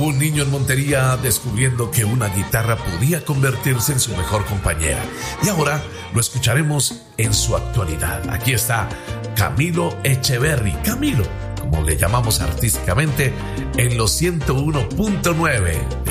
Un niño en Montería descubriendo que una guitarra podía convertirse en su mejor compañera. Y ahora lo escucharemos en su actualidad. Aquí está Camilo Echeverry. Camilo, como le llamamos artísticamente, en los 101.9